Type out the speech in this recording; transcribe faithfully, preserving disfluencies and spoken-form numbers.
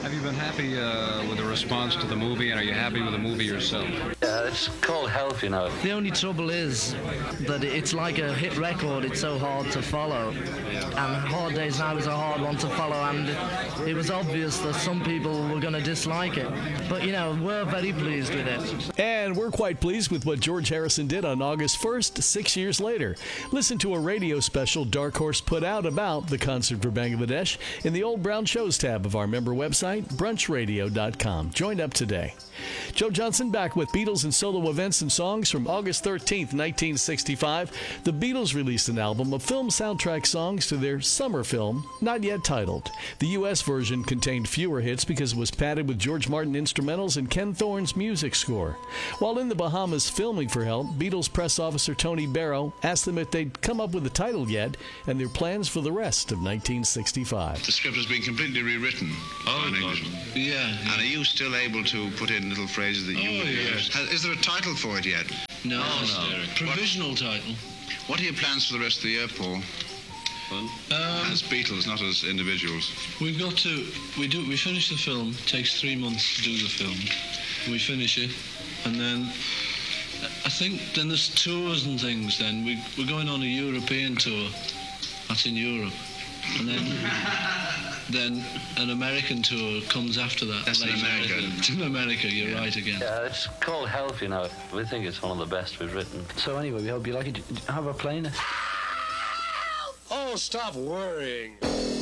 Have you been happy uh, with the response to the movie, and are you happy with the movie yourself? Yeah, it's called Help, you know. The only trouble is that it's like a hit record. It's so hard to follow. And Hard Day's Night was a hard one to follow, and it, it was obvious that some people were going to dislike it. But, you know, we're very pleased with it. And we're quite pleased with what George Harrison did on August first, six years later. Listen to a radio special Dark Horse put out about the Concert for Bangladesh in the Old Brown Shows tab of our member website, brunch radio dot com. Join up today. Joe Johnson back with Beatles and solo events and songs from August thirteenth, nineteen sixty-five. The Beatles released an album of film soundtrack songs to their summer film, not yet titled. The U S version contained fewer hits because it was padded with George Martin instrumentals and Ken Thorne's music score. While in the Bahamas filming for help, Beatles press officer Tony Barrow asked them if they'd come up with a title yet and their plans for the rest of nineteen sixty-five. The script has been completely rewritten. Oh, God. Yeah, yeah. And are you still able to put in little phrases that you Oh, would yes. use? Has- Is there a title for it yet? No, Oh, no. no. Provisional title. What are your plans for the rest of the year, Paul? Um, As Beatles, not as individuals. we've got to. We do. We finish the film. It takes three months to do the film. We finish it, and then I think then there's tours and things. Then we we're going on a European tour. That's in Europe, and then. Then an American tour comes after that. That's in later. America. It's in America, you're Yeah. right again. Yeah, it's called Help, you know. We think it's one of the best we've written. So anyway, we hope you like it. How about playing it? Oh, stop worrying.